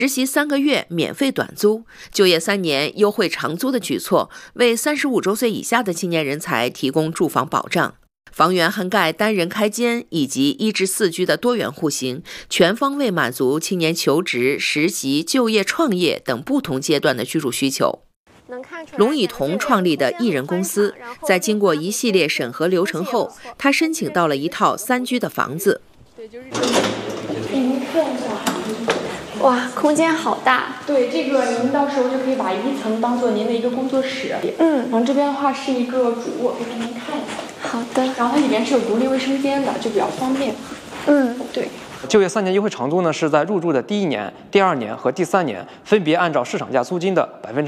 实习3个月免费短租、就业3年优惠长租的举措，为35周岁以下的青年人才提供住房保障。房源涵盖单人开间以及1至4居的多元户型，全方位满足青年求职、实习、就业、创业等不同阶段的居住需求。龙以彤创立的艺人公司，在经过一系列审核流程后，他申请到了一套3居的房子。 您看一下，哇，空间好大。 对，这个您到时候就可以把1层当做您的一个工作室。然后这边的话是一个主卧，可以给您看一下。 好的。 然后它里面是有独立卫生间的，就比较方便。对。 就业3年优惠长租呢，是在入住的第1年、第2年和第3年，分别按照市场价租金的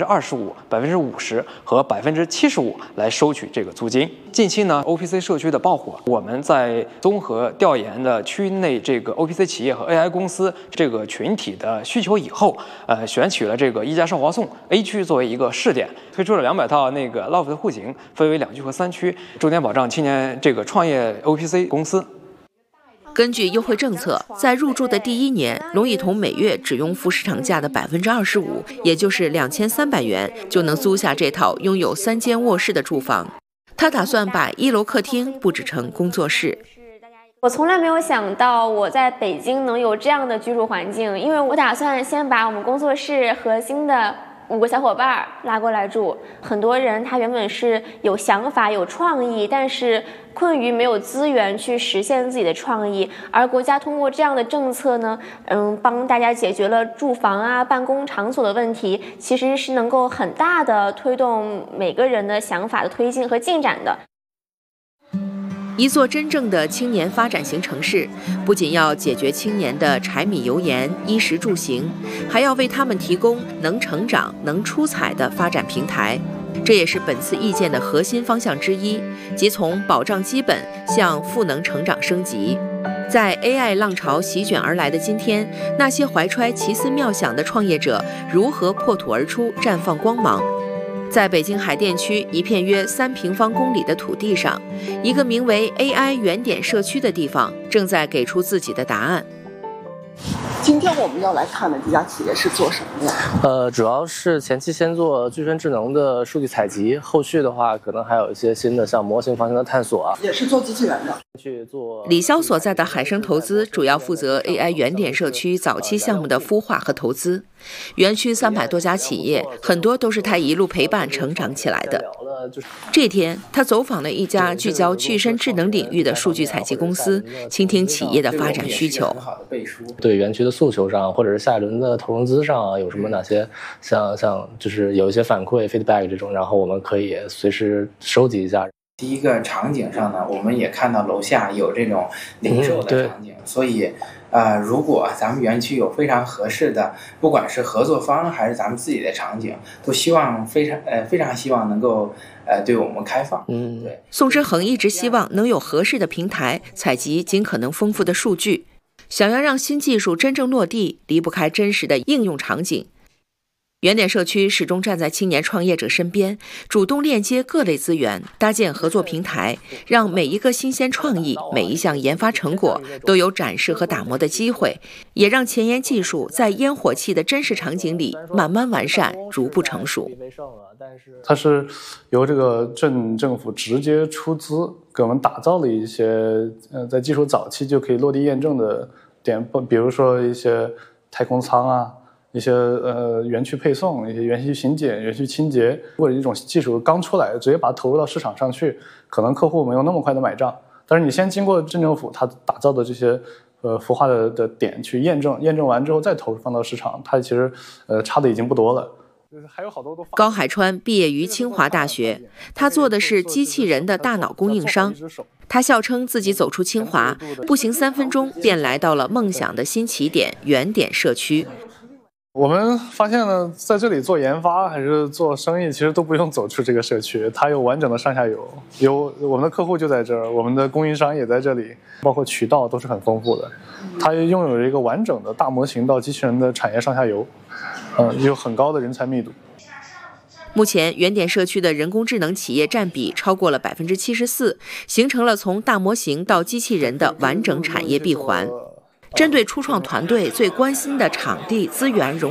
25%、50%和75%来收取这个租金。近期呢 ，OPC 社区的爆火，我们在综合调研的区内这个 OPC 企业和 AI 公司这个群体的需求以后，选取了这个一加邵华颂 A 区作为一个试点，推出了200套那个 LOFT 的户型，分为2居和3区，重点保障青年这个创业 OPC 公司。 根据优惠政策，在入住的第1年，龙以彤每月只用付市场价的25%，也就是2300元，就能租下这套拥有3间卧室的住房。他打算把1楼客厅布置成工作室。 我从来没有想到我在北京能有这样的居住环境，因为我打算先把我们工作室核心的5个小伙伴拉过来住。很多人他原本是有想法、有创意，但是困于没有资源去实现自己的创意，而国家通过这样的政策呢，帮大家解决了住房啊、办公场所的问题，其实是能够很大的推动每个人的想法的推进和进展的。 一座真正的青年发展型城市，不仅要解决青年的柴米油盐、衣食住行，还要为他们提供能成长、能出彩的发展平台。这也是本次意见的核心方向之一，即从保障基本向赋能成长升级。在 AI 浪潮席卷而来的今天，那些怀揣奇思妙想的创业者如何破土而出，绽放光芒？在北京海淀区一片约3平方公里的土地上，一个名为 AI 原点社区的地方正在给出自己的答案。 今天我们要来看的这家企业是做什么的？ 主要是前期先做具身智能的数据采集，后续的话可能还有一些新的像模型方向的探索啊， 也是做机器人的。 去做李潇所在的海生投资主要负责 AI 原点社区早期项目的孵化和投资。园区300多家企业，很多都是他一路陪伴成长起来的。这天，他走访了一家聚焦具身智能领域的数据采集公司，倾听企业的发展需求。 对园区的诉求上，或者是下一轮的投融资上有什么哪些像就是有一些反馈 feedback 这种，然后我们可以随时收集一下。 第一个场景上呢，我们也看到楼下有这种零售的场景，所以如果咱们园区有非常合适的，不管是合作方还是咱们自己的场景，都希望非常希望能够对我们开放。对。 宋之恒一直希望能有合适的平台采集尽可能丰富的数据，想要让新技术真正落地，离不开真实的应用场景。原点社区始终站在青年创业者身边，主动链接各类资源，搭建合作平台，让每一个新鲜创意、每一项研发成果都有展示和打磨的机会，也让前沿技术在烟火气的真实场景里慢慢完善，逐步成熟。 它是由这个镇政府直接出资给我们打造了一些在技术早期就可以落地验证的点，比如说一些太空舱啊，一些园区配送，一些园区巡检、园区清洁，或者一种技术刚出来直接把它投入到市场上去，可能客户没有那么快的买账，但是你先经过镇政府它打造的这些孵化的点去验证，验证完之后再投放到市场，它其实差的已经不多了。还有好多高海川毕业于清华大学，他做的是机器人的大脑供应商。他笑称自己走出清华，步行3分钟便来到了梦想的新起点原点社区。 我们发现呢，在这里做研发还是做生意，其实都不用走出这个社区，它有完整的上下游，有我们的客户就在这儿，我们的供应商也在这里，包括渠道都是很丰富的。它拥有一个完整的大模型到机器人的产业上下游，有很高的人才密度。 目前原点社区的人工智能企业占比超过了74%，形成了从大模型到机器人的完整产业闭环。针对初创团队最关心的场地资源融